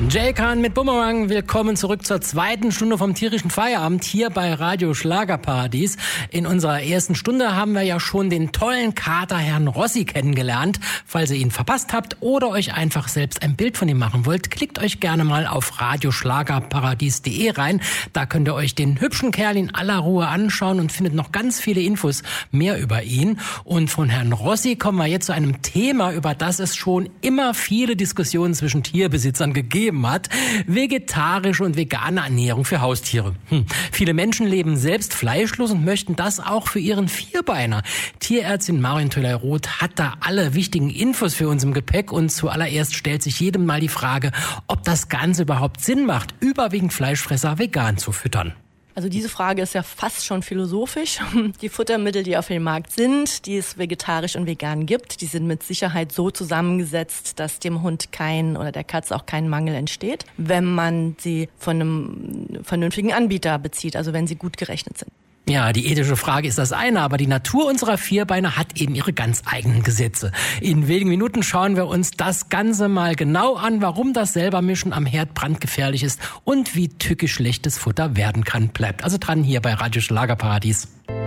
Jay Kahn mit Bumerang, willkommen zurück zur zweiten Stunde vom tierischen Feierabend hier bei Radio Schlagerparadies. In unserer ersten Stunde haben wir ja schon den tollen Kater Herrn Rossi kennengelernt. Falls ihr ihn verpasst habt oder euch einfach selbst ein Bild von ihm machen wollt, klickt euch gerne mal auf radioschlagerparadies.de rein. Da könnt ihr euch den hübschen Kerl in aller Ruhe anschauen und findet noch ganz viele Infos mehr über ihn. Und von Herrn Rossi kommen wir jetzt zu einem Thema, über das es schon immer viele Diskussionen zwischen Tierbesitzern gegeben hat: vegetarische und vegane Ernährung für Haustiere. Viele Menschen leben selbst fleischlos und möchten das auch für ihren Vierbeiner. Tierärztin Marion Töller-Roth hat da alle wichtigen Infos für uns im Gepäck und zuallererst stellt sich jedem mal die Frage, ob das Ganze überhaupt Sinn macht, überwiegend Fleischfresser vegan zu füttern. Also diese Frage ist ja fast schon philosophisch. Die Futtermittel, die auf dem Markt sind, die es vegetarisch und vegan gibt, die sind mit Sicherheit so zusammengesetzt, dass dem Hund oder der Katze auch kein Mangel entsteht, wenn man sie von einem vernünftigen Anbieter bezieht, also wenn sie gut gerechnet sind. Ja, die ethische Frage ist das eine, aber die Natur unserer Vierbeiner hat eben ihre ganz eigenen Gesetze. In wenigen Minuten schauen wir uns das Ganze mal genau an, warum das Selbermischen am Herd brandgefährlich ist und wie tückisch schlechtes Futter werden kann. Bleibt also dran hier bei Radio Schlagerparadies.